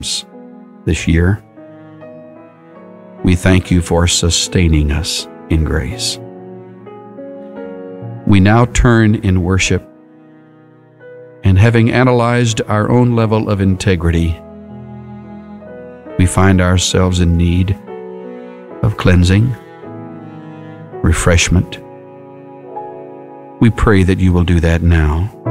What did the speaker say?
this year. We thank you for sustaining us in grace. We now turn in worship, and having analyzed our own level of integrity, we find ourselves in need of cleansing, refreshment. We pray that you will do that now.